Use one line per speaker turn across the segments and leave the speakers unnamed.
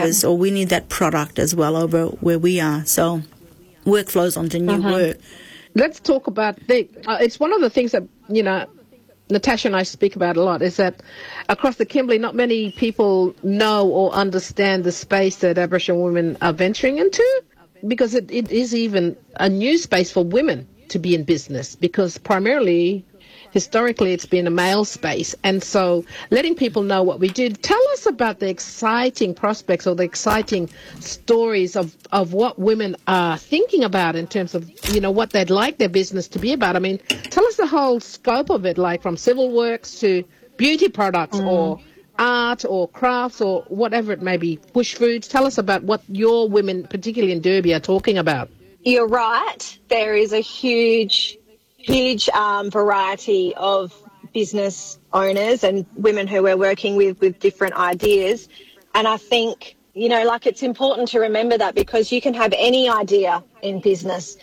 service or we need that product as well over where we are. So work flows onto new work.
Let's talk about it's one of the things that, Natasha and I speak about a lot, is that across the Kimberley, not many people know or understand the space that Aboriginal women are venturing into, because it is even a new space for women to be in business, because primarily, historically, it's been a male space. And so letting people know what we do. Tell us about the exciting prospects or the exciting stories of what women are thinking about in terms of, what they'd like their business to be about. I mean, tell us the whole scope of it, like from civil works to beauty products or art or crafts or whatever it may be, bush foods. Tell us about what your women, particularly in Derby, are talking about.
You're right. There is a huge variety of business owners and women who we're working with different ideas. And I think, it's important to remember that, because you can have any idea in business.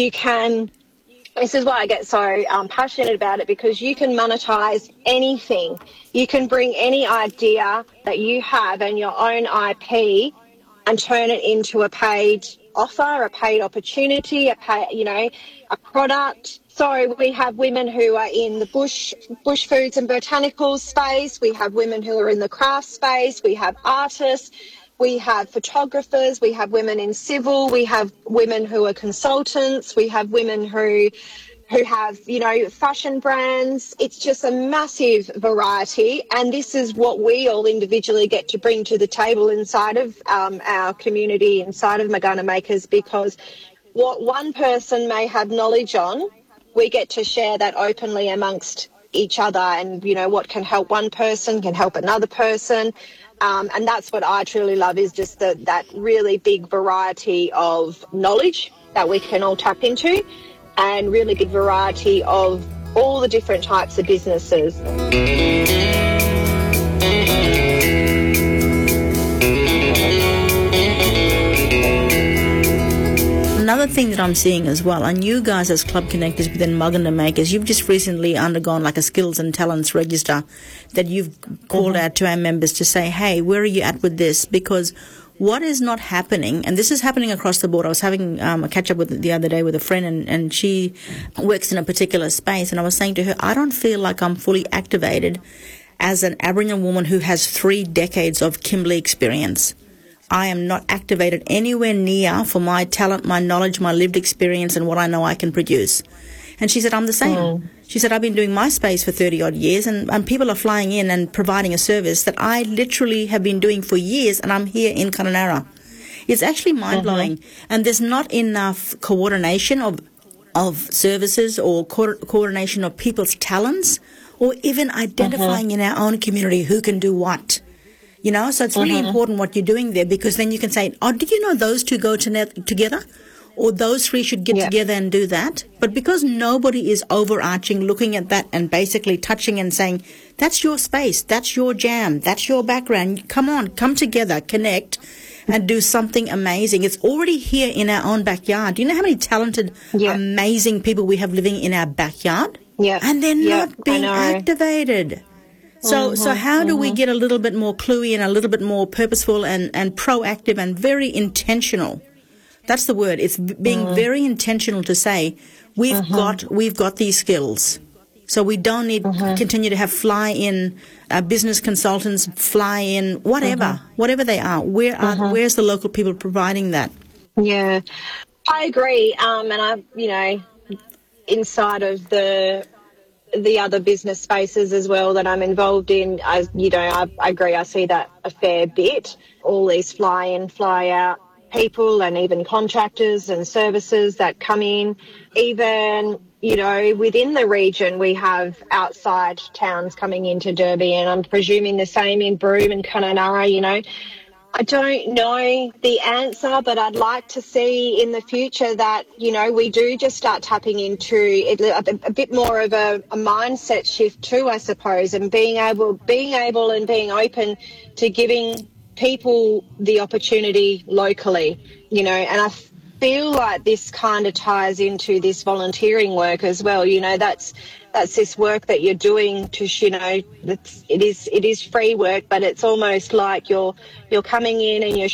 This is why I get so passionate about it, because you can monetize anything. You can bring any idea that you have and your own IP and turn it into a paid offer, a paid opportunity, a product. So we have women who are in the bush foods and botanicals space. We have women who are in the craft space. We have artists. We have photographers. We have women in civil. We have women who are consultants. We have women who have, fashion brands. It's just a massive variety. And this is what we all individually get to bring to the table inside of our community, inside of Magana Makers, because what one person may have knowledge on, we get to share that openly amongst each other. And, what can help one person can help another person. And that's what I truly love, is just that really big variety of knowledge that we can all tap into, and really big variety of all the different types of businesses.
Another thing that I'm seeing as well, and you guys as club connectors within Magana Makers, you've just recently undergone like a skills and talents register that you've called out to our members to say, hey, where are you at with this? Because what is not happening, and this is happening across the board. I was having a catch-up the other day with a friend, and she works in a particular space, and I was saying to her, I don't feel like I'm fully activated as an Aboriginal woman who has 3 decades of Kimberley experience. I am not activated anywhere near for my talent, my knowledge, my lived experience, and what I know I can produce. And she said, I'm the same. She said, I've been doing my space for 30-odd years, and people are flying in and providing a service that I literally have been doing for years, and I'm here in Kununurra. It's actually mind-blowing. And there's not enough coordination of services or coordination of people's talents, or even identifying in our own community who can do what. So it's really important what you're doing there, because then you can say, oh, did you know those two go together? Or those 3 should get together and do that. But because nobody is overarching, looking at that and basically touching and saying, that's your space, that's your jam, that's your background. Come on, come together, connect, and do something amazing. It's already here in our own backyard. Do you know how many talented, amazing people we have living in our backyard?
Yeah.
And they're not being activated. So how do we get a little bit more cluey and a little bit more purposeful and proactive and very intentional? That's the word. It's being very intentional to say, we've got these skills. So we don't need continue to have fly-in business consultants, fly-in, whatever they are. Where's the local people providing that?
Yeah, I agree. And inside of the other business spaces as well that I'm involved in, I agree. I see that a fair bit. All these fly-in, fly-out people, and even contractors and services that come in. Even, within the region, we have outside towns coming into Derby, and I'm presuming the same in Broome and Kununurra. I don't know the answer, but I'd like to see in the future that, we do just start tapping into it, a bit more of a mindset shift too, I suppose, and being able and being open to giving people the opportunity locally, and I feel like this kind of ties into this volunteering work as well. That's this work that you're doing to, it is free work, but it's almost like you're coming in and you're